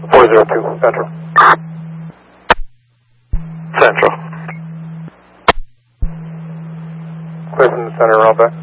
402, Central. Central. Clear from the center, all back.